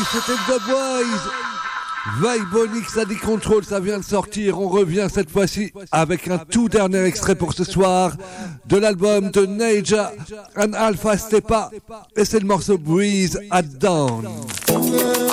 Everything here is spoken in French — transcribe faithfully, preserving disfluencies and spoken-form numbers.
c'était The Boys. Vibonix a des contrôles, ça vient de sortir. On revient cette fois-ci avec un tout dernier extrait pour ce soir de l'album de Naija and Alpha Stepa. Et c'est le morceau Breeze at Dawn.